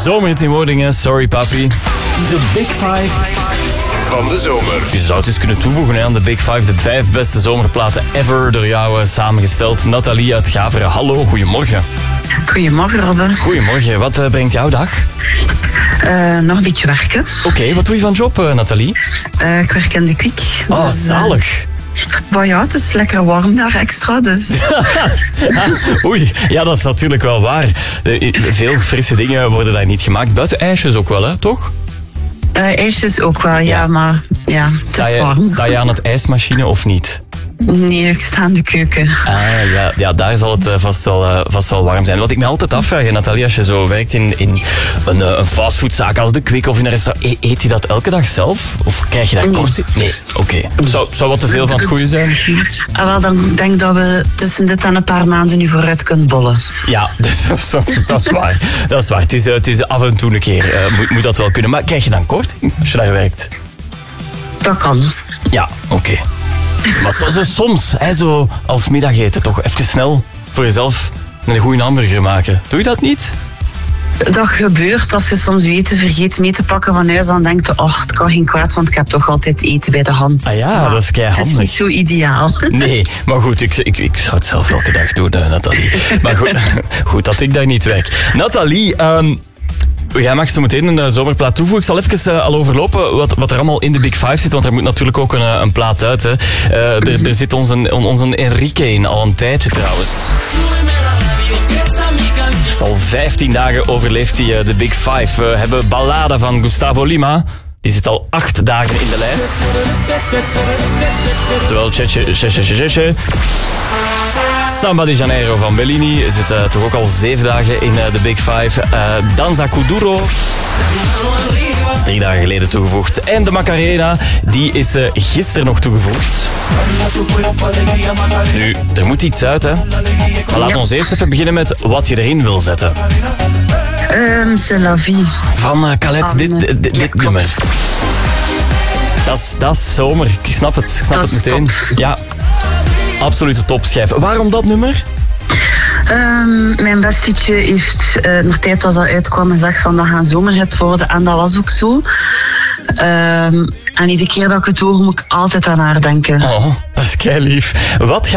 Zomerhit in wordingen, sorry papi. De Big Five van de zomer. Je zou het eens kunnen toevoegen aan de Big Five, de 5 beste zomerplaten ever door jou samengesteld. Nathalie uit Gaveren, hallo, goedemorgen. Goedemorgen, Robert. Goedemorgen, wat brengt jouw dag? Nog een beetje werken. Oké, wat doe je van job, Nathalie? Ik werk in de Kwik. Oh, zalig. Maar ja, het is lekker warm daar extra, dus... Oei, ja, dat is natuurlijk wel waar. Veel frisse dingen worden daar niet gemaakt. Buiten ijsjes ook wel, hè, toch? ijsjes ook wel, ja, maar ja, het is warm. Sta je aan het ijsmachine of niet? Nee, ik sta in de keuken. Ja, daar zal het vast wel warm zijn. Wat ik me altijd afvraag, Nathalie, als je zo werkt in een fastfoodzaak als de Kwik of in een restaurant, eet je dat elke dag zelf? Of krijg je daar korting? Nee, oké. Zou wat te veel van het goede zijn misschien? Wel, dan denk ik dat we tussen dit en een paar maanden nu vooruit kunnen bollen. Ja, dat is waar. Dat is waar. Het is af en toe een keer. Moet dat wel kunnen. Maar krijg je dan korting als je daar werkt? Dat kan. Ja, oké. Maar zo soms, zo als middageten, toch even snel voor jezelf een goede hamburger maken. Doe je dat niet? Dat gebeurt als je soms vergeet mee te pakken van huis. Dan denk je, het kan geen kwaad, want ik heb toch altijd eten bij de hand. Ah ja, maar dat is keihandig. Het is niet zo ideaal. Nee, maar goed, ik zou het zelf elke dag doen, Nathalie. Maar goed dat ik daar niet werk. Nathalie, jij mag zo meteen een zomerplaat toevoegen. Ik zal even al overlopen wat er allemaal in de Big Five zit, want er moet natuurlijk ook een plaat uit. Hè. Er zit onze Enrique in, al een tijdje trouwens. Al 15 dagen overleeft hij de Big Five. We hebben Ballada van Gustavo Lima. Die zit al 8 dagen in de lijst. Oftewel Tje. Samba de Janeiro van Bellini zit toch ook al 7 dagen in de Big Five. Danza Kuduro is 3 dagen geleden toegevoegd. En de Macarena, die is gisteren nog toegevoegd. Nu, er moet iets uit, hè. Maar laat ons eerst even beginnen met wat je erin wil zetten. C'est la vie. Van Khaled, dit nummer. Dat is zomer. Ik snap het meteen. Top. Ja, absolute topschijf. Waarom dat nummer? Mijn bestietje heeft nog tijd als dat uitkwam en zegt van dat gaan zomerhit worden. En dat was ook zo. En iedere keer dat ik het hoor, moet ik altijd aan haar denken. Oh, dat is keilief. Wat